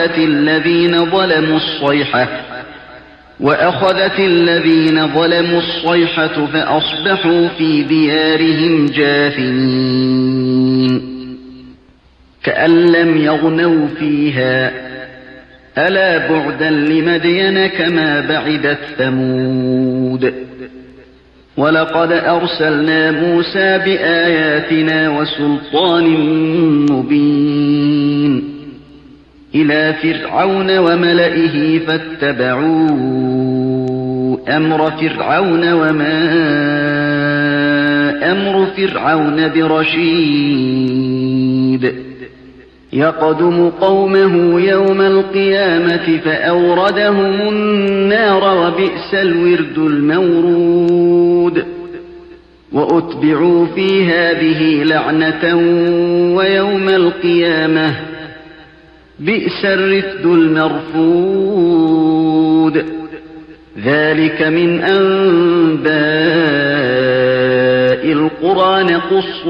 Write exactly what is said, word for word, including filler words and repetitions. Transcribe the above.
الذين ظلموا الصيحة وأخذت الذين ظلموا الصيحة فأصبحوا في ديارهم جاثمين كأن لم يغنوا فيها ألا بعدا لمدين كما بعدت ثمود ولقد أرسلنا موسى بآياتنا وسلطان مبين إلى فرعون وملئه فاتبعوا أمر فرعون وما أمر فرعون برشيد يقدم قومه يوم القيامة فأوردهم النار وبئس الورد المورود وأتبعوا في هذه لعنة ويوم القيامة بئس الرفد المرفود ذلك من أنباء القرى نقص